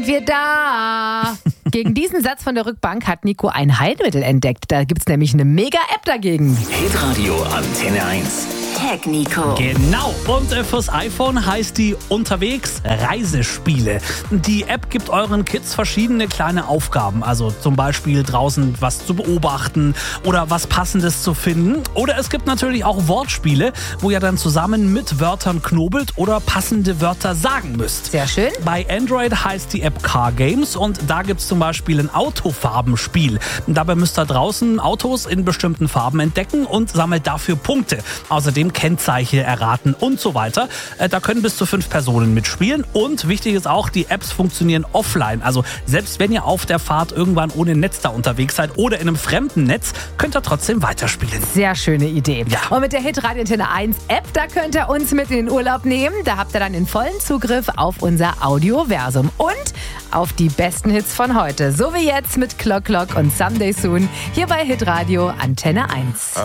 sind wir da. Gegen diesen Satz von der Rückbank hat Nico ein Heilmittel entdeckt. Da gibt's nämlich eine Mega-App dagegen. Hitradio Antenne 1. Hack Nico. Genau, und fürs iPhone heißt die Unterwegs Reisespiele. Die App gibt euren Kids verschiedene kleine Aufgaben, also zum Beispiel draußen was zu beobachten oder was Passendes zu finden. Oder es gibt natürlich auch Wortspiele, wo ihr dann zusammen mit Wörtern knobelt oder passende Wörter sagen müsst. Sehr schön. Bei Android heißt die App Car Games und da gibt's zum Beispiel ein Autofarbenspiel. Dabei müsst ihr draußen Autos in bestimmten Farben entdecken und sammelt dafür Punkte. Außerdem Kennzeichen erraten und so weiter. Da können bis zu 5 Personen mitspielen und wichtig ist auch, die Apps funktionieren offline. Also selbst wenn ihr auf der Fahrt irgendwann ohne Netz da unterwegs seid oder in einem fremden Netz, könnt ihr trotzdem weiterspielen. Sehr schöne Idee. Ja. Und mit der Hitradio Antenne 1 App, da könnt ihr uns mit in den Urlaub nehmen. Da habt ihr dann den vollen Zugriff auf unser Audioversum und auf die besten Hits von heute. So wie jetzt mit Clock Clock und Someday Soon hier bei Hitradio Antenne 1.